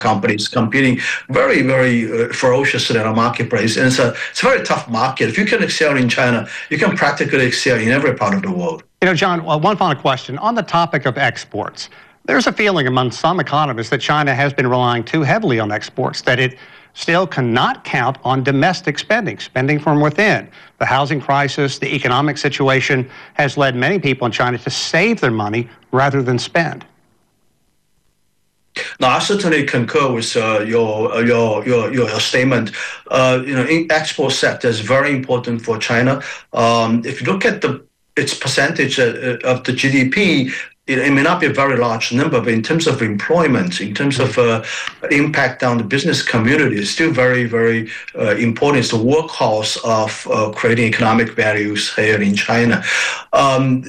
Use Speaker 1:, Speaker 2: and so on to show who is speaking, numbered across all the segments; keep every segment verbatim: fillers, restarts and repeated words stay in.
Speaker 1: companies competing very, very uh, ferociously in our marketplace. And it's a, it's a very tough market. If you can excel in China, you can practically excel in every part of the world.
Speaker 2: You know, John, well, one final question. On the topic of exports, there's a feeling among some economists that China has been relying too heavily on exports, that it still cannot count on domestic spending, spending from within. The housing crisis, the economic situation has led many people in China to save their money rather than spend.
Speaker 1: No, I certainly concur with uh, your, uh, your your your statement. Uh, you know, in export sector is very important for China. Um, if you look at the its percentage uh, of the G D P, it, it may not be a very large number, but in terms of employment, in terms of uh, impact on the business community, it's still very, very uh, important. It's the workhorse of uh, creating economic values here in China. Um,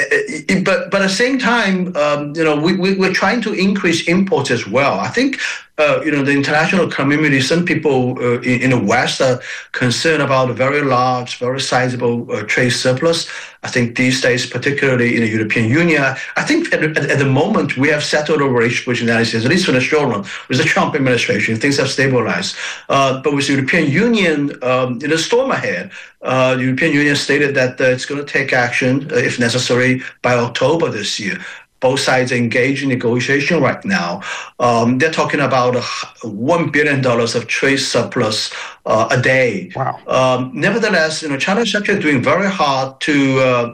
Speaker 1: but, but at the same time, um, you know, we, we, we're trying to increase imports as well. I think Uh, you know, the international community, some people uh, in, in the West are concerned about a very large, very sizable uh, trade surplus. I think these days, particularly in the European Union, I think at, at, at the moment we have settled a relationship with the United States, at least for the short run, with the Trump administration. Things have stabilized. Uh, but with the European Union, um, in the storm ahead, uh, the European Union stated that uh, it's going to take action, uh, if necessary, by October this year. Both sides are engaged in negotiation right now. Um, they're talking about one billion dollars of trade surplus uh, a day.
Speaker 2: Wow.
Speaker 1: Um, nevertheless, you know, China is actually doing very hard to, uh,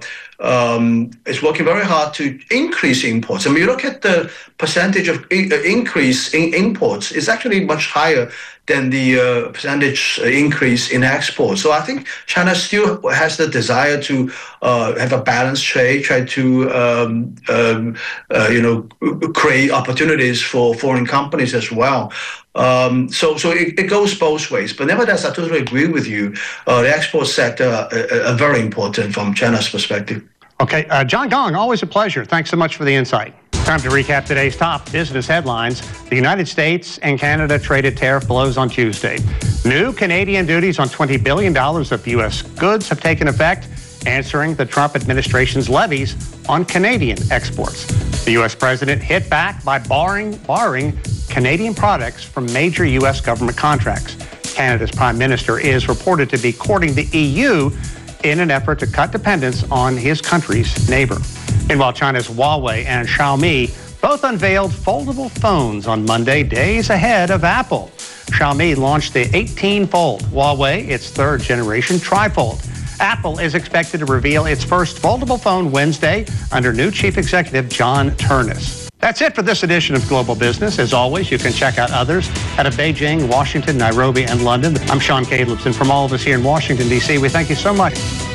Speaker 1: um, it's working very hard to increase imports. I mean, you look at the percentage of increase in imports, it's actually much higher than the uh, percentage increase in exports. So I think China still has the desire to uh, have a balanced trade, try to um, um, uh, you know, create opportunities for foreign companies as well. Um, so so it, it goes both ways. But nevertheless, I totally agree with you. Uh, the export sector are, are very important from China's perspective.
Speaker 2: Okay, uh, John Gong, always a pleasure. Thanks so much for the insight. Time to recap today's top business headlines. The United States and Canada traded tariff blows on Tuesday. New Canadian duties on twenty billion dollars of U S goods have taken effect, answering the Trump administration's levies on Canadian exports. The U S president hit back by barring, barring Canadian products from major U S government contracts. Canada's prime minister is reported to be courting the E U in an effort to cut dependence on his country's neighbor. Meanwhile, China's Huawei and Xiaomi both unveiled foldable phones on Monday, days ahead of Apple. Xiaomi launched the eighteen fold, Huawei its third generation trifold. Apple is expected to reveal its first foldable phone Wednesday under new chief executive John Ternus. That's it for this edition of Global Business. As always, you can check out others out of Beijing, Washington, Nairobi, and London. I'm Sean Calebson. From all of us here in Washington, D C, we thank you so much